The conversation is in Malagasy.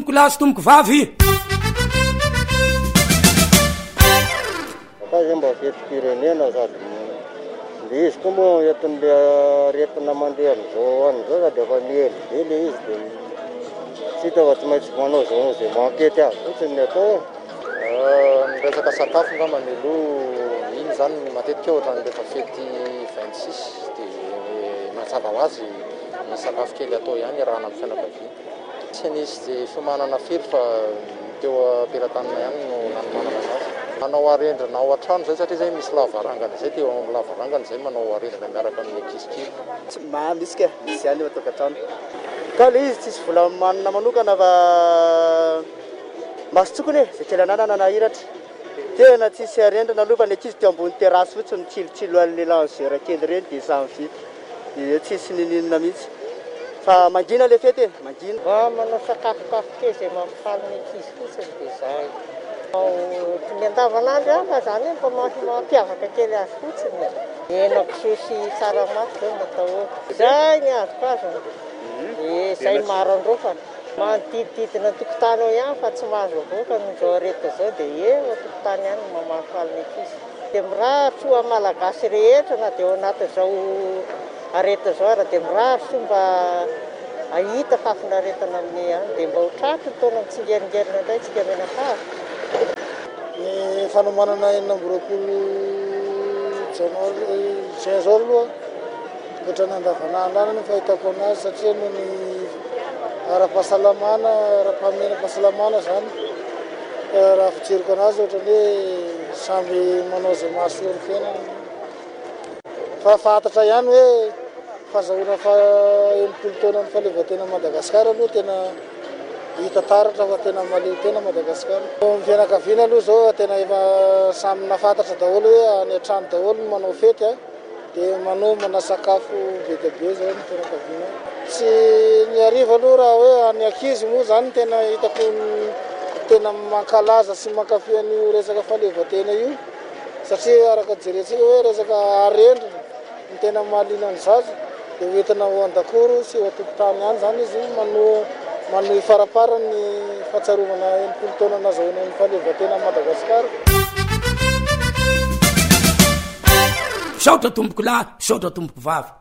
Kolasy tomboko vavy. Akazy mba fetim-pirenena sady izy koa moa entin'le aretina mandeha am'izao an'izao sady efa mihelibely izy dia tsy hita fa tsy maintsy manao zao zay mankety azy fotsiny ny atao. Ny resaka sakafo ngamba ny aloha iny zany matetika ohatran'ny rehefa fety 26 dia mazava ho azy ny sakafo kely atao ihany raha amin'ny fianakaviana. Tsy nisy izay fiomanana firy fa teo ampelantanana ihany no nanomanana anazy. Manao arendrina ao an-trano zay satria zay misy lavarangana zay teo amin'ny lavarangana zay manao arendrina miaraka amin'ny ankizikely. Tsy misy ka misy ihany eo an-tokantrano. Ka le izy tsisy vola manana manokana fa masotsokony zay kely ananana nahiratra. Tena tsisy arendrina aloha fa ny ankizy teo ambony terasy fotsiny tsilotsilo an'le langera kely reny dia samy vita. Dia tsisy nininona mihitsy. Fa mangina le fety e, mangina. Manao sakafokafo kely zay mampifaly ny ankizy fotsiny dia izay. Ny andavanandro fa zany mba mampiavaka kely azy fotsiny. Henakisoa sy tsaramaso zao natao. Izay ny azoko azy. Izay maro androfana. Manodidididina tokotany ao ihany fa tsy mahazo avoaka n'izao areta zao dia eo tokotany ihany mampifaly ny ankizy. Dia mirahatra ho malagasy rehetra na dia ao anatin'izao areta zao ara dia mirahatra ho mba ahita fafinaretana amin'ny any dia mba ho tratry ny taona mitsingeringerina indray tsika menafavy. Ny fanomanana enina amby roapolo juin zao aloha ohatrany andavanandro any no fahitako anazy satria noho ny ara-pahasalamana, ara-pahamena-pahasalamana zany raha fijeriko anazy ohatrany hoe samby manao zay mahasoa ny fiainana. Fa fantatra ihany hoe fahazahoana fa 80 taona ny fahaleovan-tena Madagasikara aloha tena hita taratra fa tena maleo tena Madagasikara. Ny fianakaviana aloha zao tena efa samy nafantatra daholo hoe any an-trano daholo no manao fety dia manomana sakafo be dia be zao ny fianakaviana. Tsy ny hariva aloha raha hoe any ankizy moa zany tena hitako tena mankalaza sy mankafy an'io resaka fahaleovan-tena io satria araka jerentsika hoe resaka arendrina ny tena mahaliana ny zaza dia hoentina ho an-dakoro sy ho an-tokotany ihany zany izy manohy farapara ny fahatsaromana 80 taona nazahoana ny fahaleovan-tena Madagasikara. Saotra tomboko lahy, saotra tomboko vavy.